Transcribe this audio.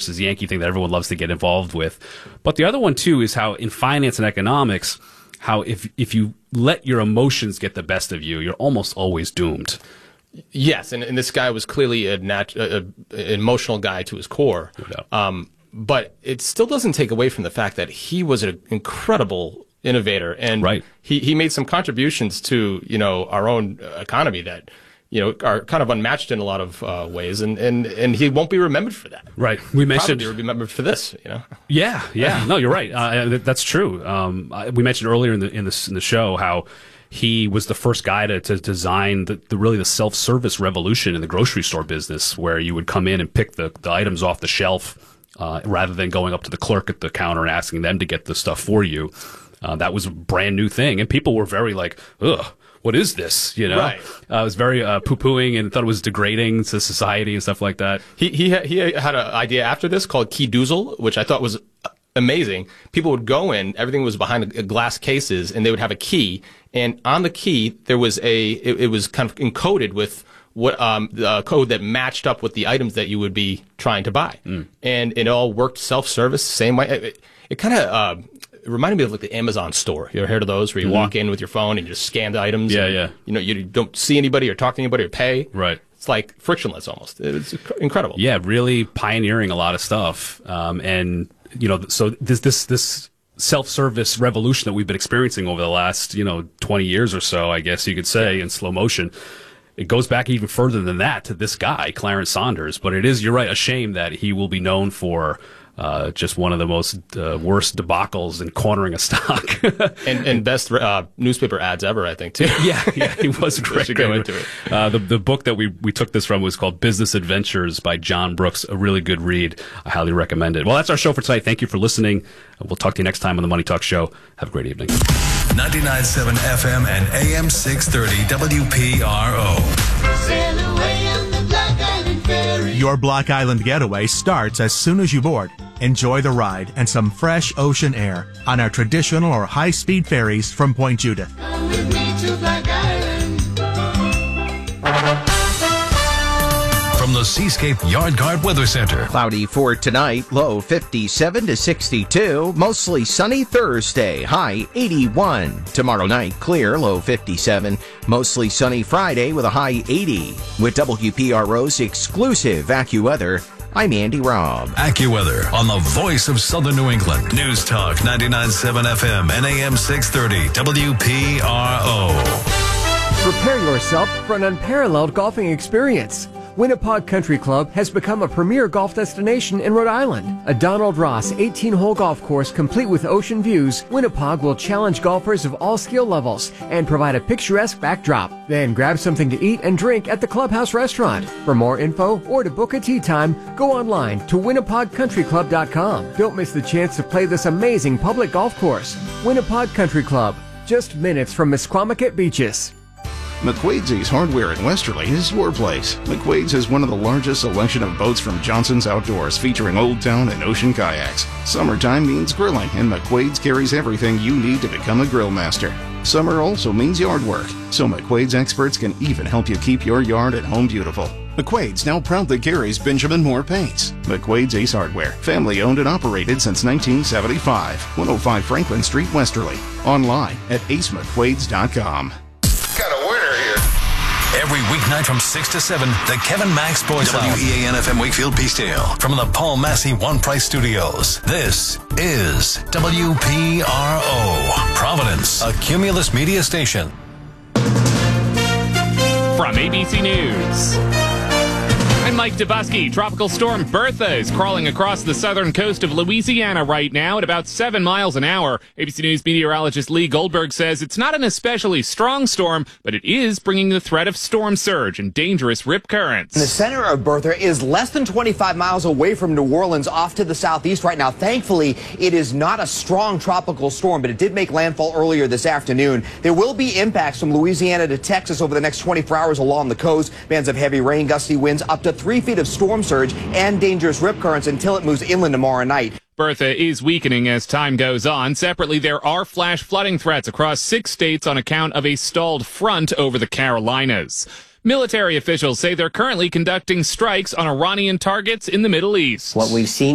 versus Yankee thing that everyone loves to get involved with. But the other one, too, is how in finance and economics, how if you let your emotions get the best of you, you're almost always doomed. Yes, and this guy was clearly an emotional guy to his core. No. But it still doesn't take away from the fact that he was an incredible innovator, and right. he made some contributions to our own economy that are kind of unmatched in a lot of ways, and he won't be remembered for that. Right. We mentioned probably remembered for this. Yeah. No, you're right. That's true. We mentioned earlier in the show how he was the first guy to design the self-service revolution in the grocery store business, where you would come in and pick the items off the shelf rather than going up to the clerk at the counter and asking them to get the stuff for you. That was a brand new thing, and people were very like, ugh, what is this? Right. It was very poo-pooing and thought it was degrading to society and stuff like that. He had an idea after this called Key Doozle, which I thought was amazing. People would go in, everything was behind glass cases, and they would have a key, and on the key there was it was kind of encoded with what the code that matched up with the items that you would be trying to buy, and it all worked self-service same way. It kind of it reminded me of like the Amazon store. You ever heard of those where you walk in with your phone and you just scan the items? Yeah. You don't see anybody or talk to anybody or pay. Right. It's like frictionless almost. It's incredible. Yeah, really pioneering a lot of stuff. So this self-service revolution that we've been experiencing over the last 20 years or so, I guess you could say, in slow motion. It goes back even further than that to this guy, Clarence Saunders. But it is, you're right, a shame that he will be known for just one of the most worst debacles in cornering a stock. and best newspaper ads ever, I think, too. Yeah, he was great. Should go into it. The book that we took this from was called Business Adventures by John Brooks, a really good read. I highly recommend it. Well, that's our show for tonight. Thank you for listening. We'll talk to you next time on the Money Talk Show. Have a great evening. 99.7 FM and AM 630 WPRO. Sail away on the Black Island Ferry. Your Block Island getaway starts as soon as you board. Enjoy the ride and some fresh ocean air on our traditional or high-speed ferries from Point Judith. Come with me to Black Island. From the Seascape Yard Guard Weather Center. Cloudy for tonight, low 57 to 62. Mostly sunny Thursday, high 81. Tomorrow night, clear, low 57. Mostly sunny Friday with a high 80. With WPRO's exclusive AccuWeather, I'm Andy Robb. AccuWeather on the voice of Southern New England. News Talk 99.7 FM and AM 630 WPRO. Prepare yourself for an unparalleled golfing experience. Winnipeg Country Club has become a premier golf destination in Rhode Island. A Donald Ross 18-hole golf course complete with ocean views, Winnipeg will challenge golfers of all skill levels and provide a picturesque backdrop. Then grab something to eat and drink at the Clubhouse Restaurant. For more info or to book a tee time, go online to winnipegcountryclub.com. Don't miss the chance to play this amazing public golf course. Winnipeg Country Club, just minutes from Misquamicut Beaches. McQuaidsy's Hardware in Westerly is your place. McQuaid's has one of the largest selection of boats from Johnson's Outdoors, featuring Old Town and ocean kayaks. Summertime means grilling, and McQuaid's carries everything you need to become a grill master. Summer also means yard work, so McQuaid's experts can even help you keep your yard and home beautiful. McQuaid's now proudly carries Benjamin Moore paints. McQuaid's Ace Hardware, family owned and operated since 1975. 105 Franklin Street, Westerly. Online at acemcquaids.com. Every weeknight from 6 to 7, the Kevin Max Boys Lounge. WEAN-FM Wakefield, Peacedale. From the Paul Massey One Price Studios. This is WPRO. Providence, a Cumulus media station. From ABC News, I'm Mike Dubusky. Tropical storm Bertha is crawling across the southern coast of Louisiana right now at about 7 miles an hour. ABC News meteorologist Lee Goldberg says it's not an especially strong storm, but it is bringing the threat of storm surge and dangerous rip currents. The center of Bertha is less than 25 miles away from New Orleans, off to the southeast right now. Thankfully, it is not a strong tropical storm, but it did make landfall earlier this afternoon. There will be impacts from Louisiana to Texas over the next 24 hours along the coast. Bands of heavy rain, gusty winds, up to 3 feet of storm surge and dangerous rip currents until it moves inland tomorrow night. Bertha is weakening as time goes on. Separately, there are flash flooding threats across 6 states on account of a stalled front over the Carolinas. Military officials say they're currently conducting strikes on Iranian targets in the Middle East. What we've seen